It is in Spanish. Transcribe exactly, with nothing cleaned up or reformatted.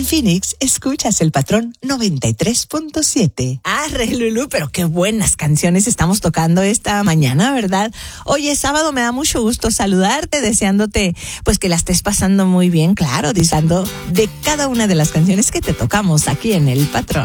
Phoenix, escuchas el Patrón noventa y tres punto siete. Ah, Re Lulú, pero qué buenas canciones estamos tocando esta mañana, ¿verdad? Hoy es sábado, me da mucho gusto saludarte, deseándote pues que la estés pasando muy bien, claro, disfrutando de cada una de las canciones que te tocamos aquí en el Patrón.